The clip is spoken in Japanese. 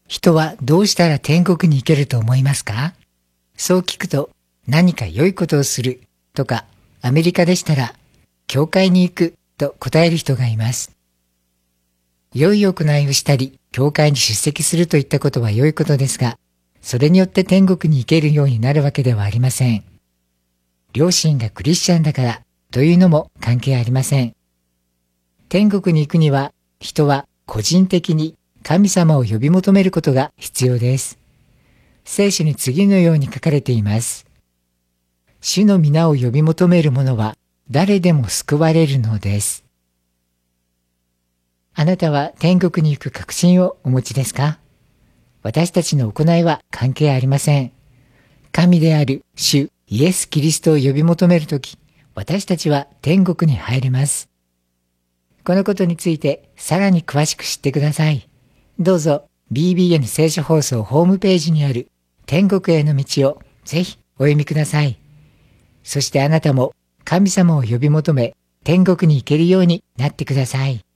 人はどうしたら天国に行けると思いますか？そう聞くと、何か良いことをするとか、アメリカでしたら、教会に行くと答える人がいます。良い行いをしたり、教会に出席するといったことは良いことですが、それによって天国に行けるようになるわけではありません。両親がクリスチャンだからというのも関係ありません。天国に行くには、人は個人的に神様を呼び求めることが必要です。聖書に次のように書かれています。主の皆を呼び求める者は誰でも救われるのです。あなたは天国に行く確信をお持ちですか？私たちの行いは関係ありません。神である主イエス・キリストを呼び求めるとき、私たちは天国に入れます。このことについてさらに詳しく知ってください。どうぞ BBN 聖書放送ホームページにある天国への道をぜひお読みください。そしてあなたも神様を呼び求め天国に行けるようになってください。